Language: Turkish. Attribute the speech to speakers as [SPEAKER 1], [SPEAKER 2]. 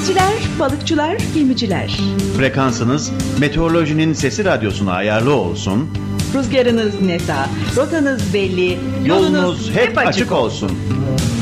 [SPEAKER 1] Denizciler, balıkçılar, gemiciler.
[SPEAKER 2] Frekansınız meteorolojinin sesi radyosuna ayarlı olsun.
[SPEAKER 1] Rüzgarınız nesa, rotanız belli,
[SPEAKER 2] Yolunuz hep açık olsun.